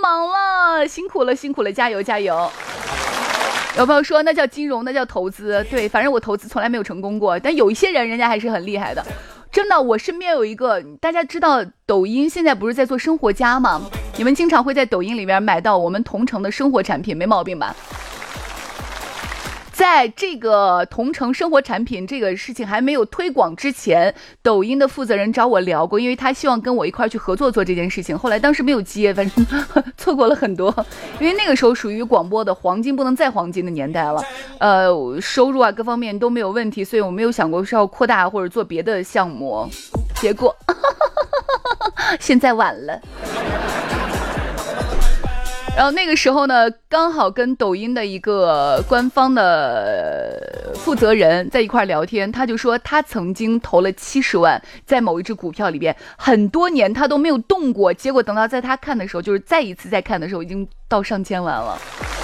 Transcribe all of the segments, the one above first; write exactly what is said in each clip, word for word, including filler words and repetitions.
忙了，辛苦了辛苦了，加油加油。有朋友说那叫金融，那叫投资，对，反正我投资从来没有成功过，但有一些人人家还是很厉害的。真的，我身边有一个，大家知道抖音现在不是在做生活家吗？你们经常会在抖音里面买到我们同城的生活产品，没毛病吧？在这个同城生活产品这个事情还没有推广之前，抖音的负责人找我聊过，因为他希望跟我一块去合作做这件事情，后来当时没有接，反正错过了很多，因为那个时候属于广播的黄金不能再黄金的年代了，呃，收入啊各方面都没有问题，所以我没有想过是要扩大或者做别的项目，结果现在晚了。然后那个时候呢，刚好跟抖音的一个官方的负责人在一块聊天，他就说他曾经投了七十万在某一只股票里边，很多年他都没有动过，结果等到在他看的时候，就是再一次再看的时候，已经到上千万了。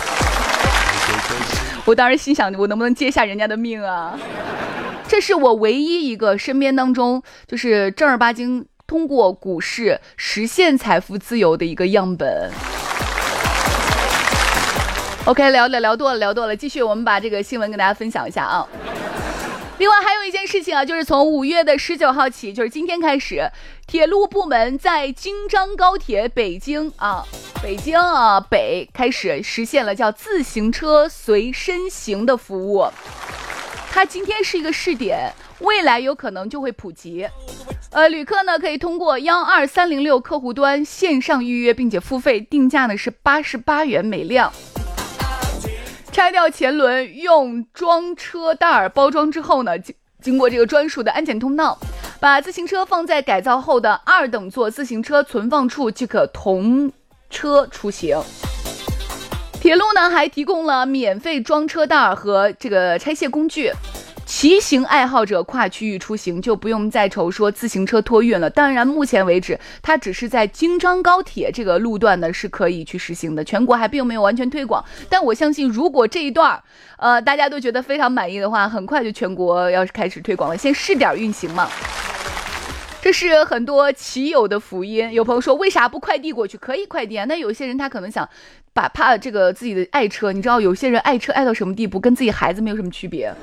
我当时心想，我能不能接下人家的命啊？这是我唯一一个身边当中就是正儿八经通过股市实现财富自由的一个样本。OK， 聊聊聊多了，聊多了，继续我们把这个新闻跟大家分享一下啊。另外还有一件事情啊，就是从五月的十九号起，就是今天开始，铁路部门在京张高铁北京啊，北京啊北开始实现了叫自行车随身行的服务。它今天是一个试点，未来有可能就会普及。呃，旅客呢可以通过幺二三零六客户端线上预约，并且付费，定价呢是八十八元每辆。拆掉前轮，用装车袋包装之后呢，经过这个专属的安检通道，把自行车放在改造后的二等座自行车存放处，即可同车出行。铁路呢还提供了免费装车袋和这个拆卸工具，骑行爱好者跨区域出行就不用再愁说自行车托运了。当然目前为止它只是在京张高铁这个路段呢是可以去实行的，全国还并没有完全推广，但我相信如果这一段呃大家都觉得非常满意的话，很快就全国要开始推广了，先试点运行嘛。这是很多骑友的福音。有朋友说为啥不快递过去？可以快递啊，那有些人他可能想把怕这个自己的爱车，你知道有些人爱车爱到什么地步，跟自己孩子没有什么区别。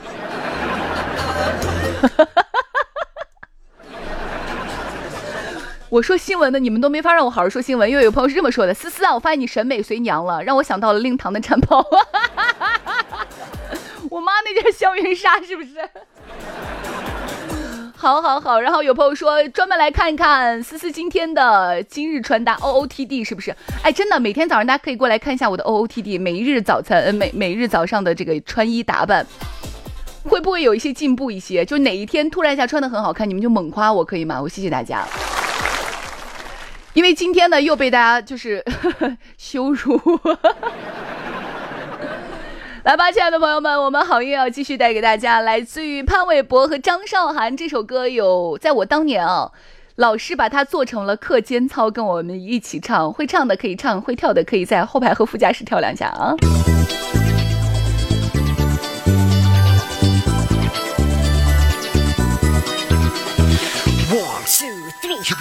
我说新闻的你们都没法让我好好说新闻，因为有朋友是这么说的：思思啊，我发现你审美随娘了，让我想到了令堂的战袍。我妈那件香云纱是不是？好好好，然后有朋友说专门来看一看思思今天的今日穿搭 O O T D 是不是？哎，真的每天早上大家可以过来看一下我的 O O T D， 每日早餐呃每每日早上的这个穿衣打扮。会不会有一些进步一些？就哪一天突然一下穿得很好看，你们就猛夸我可以吗？我谢谢大家。因为今天呢又被大家就是呵呵羞辱。来吧，亲爱的朋友们，我们好音要继续带给大家来自于潘玮柏和张韶涵这首歌，有在我当年啊，老师把它做成了课间操，跟我们一起唱，会唱的可以唱，会跳的可以在后排和副驾驶跳两下啊。One, two, three.